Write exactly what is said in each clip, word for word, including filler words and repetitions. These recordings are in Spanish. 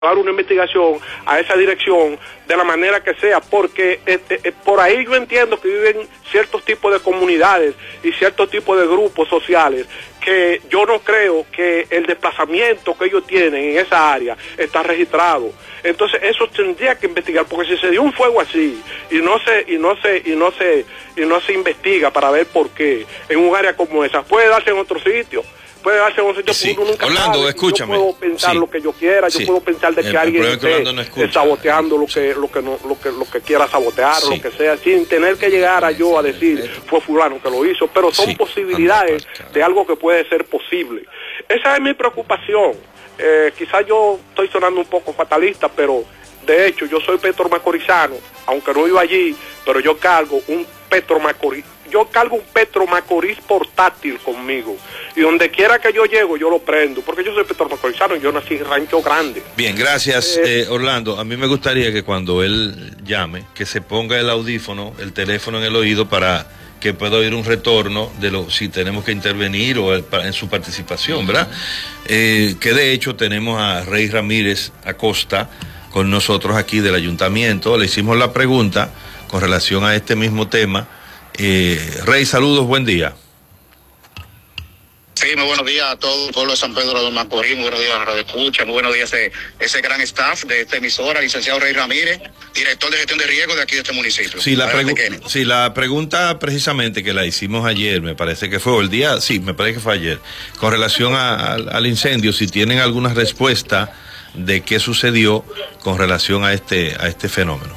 dar una investigación a esa dirección de la manera que sea, porque este, eh, por ahí yo entiendo que viven ciertos tipos de comunidades y ciertos tipos de grupos sociales que yo no creo que el desplazamiento que ellos tienen en esa área está registrado. Entonces eso tendría que investigar, porque si se dio un fuego así y no se y no se y no se y no se investiga para ver por qué en un área como esa, puede darse en otro sitio. Puede darse un sitio, sí. uno nunca Orlando, sabe. Escúchame. Yo puedo pensar sí. lo que yo quiera, sí. yo puedo pensar de que el alguien esté no saboteando lo que lo que no, lo que lo que quiera sabotear, sí. lo que sea, sin tener que llegar a yo a decir fue fulano que lo hizo, pero son sí. posibilidades de algo que puede ser posible. Esa es mi preocupación. Eh, quizás yo estoy sonando un poco fatalista, pero de hecho yo soy Petro Macorizano, aunque no vivo allí, pero yo cargo un Petro Macorís. Yo cargo un Petro Macorís portátil conmigo, y donde quiera que yo llego yo lo prendo, porque yo soy Petro Macorizano y yo nací en Rancho Grande. Bien, gracias eh, eh, Orlando. A mí me gustaría que cuando él llame, que se ponga el audífono, el teléfono en el oído, para que pueda oír un retorno de lo si tenemos que intervenir o el, en su participación, ¿verdad? Eh, que de hecho tenemos a Rey Ramírez Acosta con nosotros aquí del ayuntamiento. Le hicimos la pregunta con relación a este mismo tema. Eh, Rey, saludos, buen día. Sí, muy buenos días a todo el pueblo de San Pedro de Macorís, muy buenos días a la Radio Escucha, muy buenos días a ese, ese gran staff de esta emisora, licenciado Rey Ramírez, director de gestión de riesgo de aquí de este municipio. Sí, la, pregu sí, la pregunta precisamente que la hicimos ayer, me parece que fue, o el día, sí, me parece que fue ayer, con relación a, a, al incendio, si tienen alguna respuesta de qué sucedió con relación a este, a este fenómeno.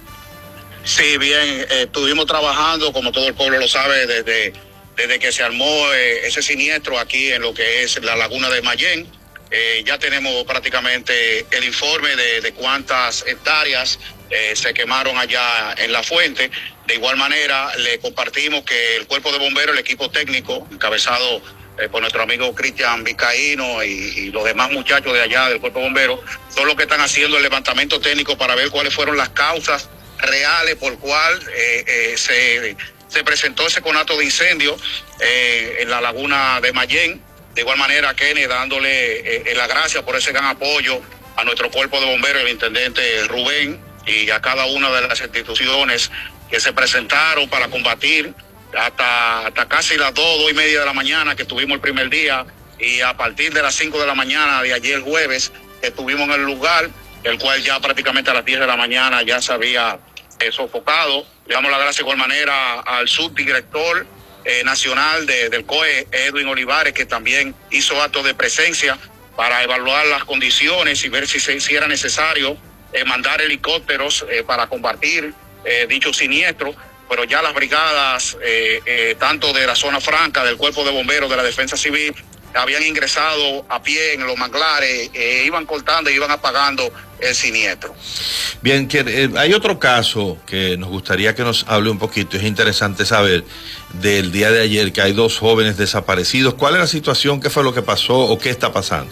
Sí, bien, eh, estuvimos trabajando, como todo el pueblo lo sabe, desde, desde que se armó eh, ese siniestro aquí en lo que es la laguna de Mayén. Eh, ya tenemos prácticamente el informe de, de cuántas hectáreas eh, se quemaron allá en la fuente. De igual manera, le compartimos que el cuerpo de bomberos, el equipo técnico, encabezado eh, por nuestro amigo Cristian Vizcaíno y, y los demás muchachos de allá del cuerpo de bomberos, son los que están haciendo el levantamiento técnico para ver cuáles fueron las causas reales por cual eh, eh, se, se presentó ese conato de incendio eh, en la laguna de Mayén. De igual manera, Kenny, dándole eh, la gracia por ese gran apoyo a nuestro cuerpo de bomberos, el intendente Rubén, y a cada una de las instituciones que se presentaron para combatir hasta, hasta casi las dos, dos y media de la mañana que tuvimos el primer día, y a partir de las cinco de la mañana de ayer jueves que estuvimos en el lugar, el cual ya prácticamente a las diez de la mañana ya se había eh, sofocado. Le damos la gracia de igual manera al subdirector eh, nacional de, del C O E, Edwin Olivares, que también hizo actos de presencia para evaluar las condiciones y ver si, se, si era necesario eh, mandar helicópteros eh, para combatir eh, dicho siniestro. Pero ya las brigadas, eh, eh, tanto de la zona franca, del Cuerpo de Bomberos, de la Defensa Civil, habían ingresado a pie en los manglares, eh, iban cortando y iban apagando el siniestro. Bien, que, eh, hay otro caso que nos gustaría que nos hable un poquito, es interesante saber, del día de ayer, que hay dos jóvenes desaparecidos. ¿Cuál es la situación? ¿Qué fue lo que pasó o qué está pasando?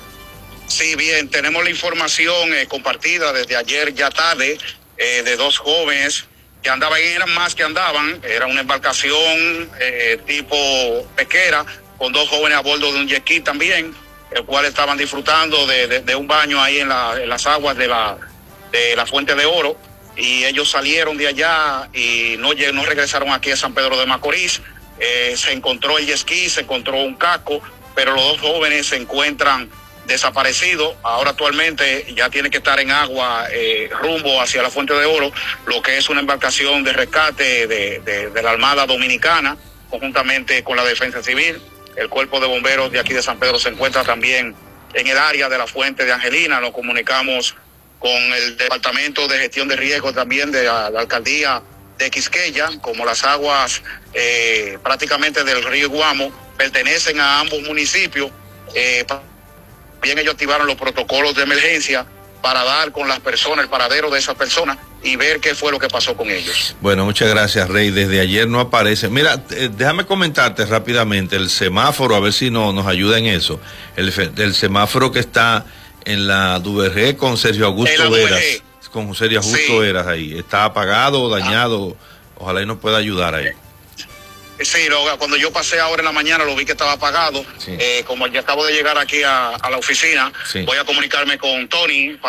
Sí, bien, tenemos la información eh, compartida desde ayer ya tarde, eh, de dos jóvenes que andaban, eran más que andaban, era una embarcación eh, tipo pesquera, con dos jóvenes a bordo de un jet ski también, el cual estaban disfrutando de, de, de un baño ahí en, la, en las aguas de la, de la Fuente de Oro, y ellos salieron de allá y no, no regresaron aquí a San Pedro de Macorís. Eh, se encontró el jet ski, se encontró un casco, pero los dos jóvenes se encuentran desaparecidos. Ahora actualmente ya tiene que estar en agua eh, rumbo hacia la Fuente de Oro, lo que es una embarcación de rescate de, de, de la Armada Dominicana, conjuntamente con la Defensa Civil. El cuerpo de bomberos de aquí de San Pedro se encuentra también en el área de la Fuente de Angelina. Nos comunicamos con el Departamento de Gestión de Riesgo también de la, la Alcaldía de Quisqueya, como las aguas eh, prácticamente del río Guamo pertenecen a ambos municipios. Eh, también ellos activaron los protocolos de emergencia para dar con las personas, el paradero de esas personas, y ver qué fue lo que pasó con ellos. Bueno, muchas gracias, Rey. Desde ayer no aparece. Mira, eh, déjame comentarte rápidamente el semáforo, a ver si no, nos ayuda en eso. El, el semáforo que está en la Duvergé con Sergio Augusto Veras, con Sergio Augusto sí. Veras ahí, ¿está apagado o dañado? Ah. Ojalá y nos pueda ayudar ahí. Sí, lo, cuando yo pasé ahora en la mañana lo vi que estaba apagado. Sí. Eh, como ya acabo de llegar aquí a, a la oficina, sí. voy a comunicarme con Tony.